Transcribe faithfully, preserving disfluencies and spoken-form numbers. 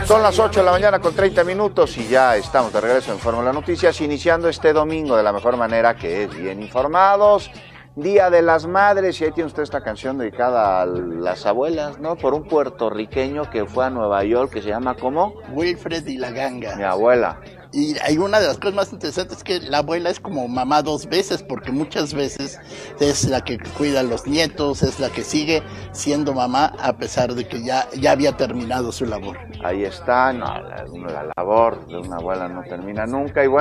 Son las ocho de la mañana con treinta minutos y ya estamos de regreso en Fórmula Noticias, iniciando este domingo de la mejor manera, que es bien informados. Día de las Madres, y ahí tiene usted esta canción dedicada a las abuelas, ¿no? Por un puertorriqueño que fue a Nueva York, que se llama, ¿cómo? Wilfred y la Ganga. Mi abuela. Y hay una de las cosas más interesantes es que la abuela es como mamá dos veces, porque muchas veces es la que cuida a los nietos, es la que sigue siendo mamá a pesar de que ya, ya había terminado su labor. Ahí está, no, la, la labor de una abuela no termina nunca, y bueno.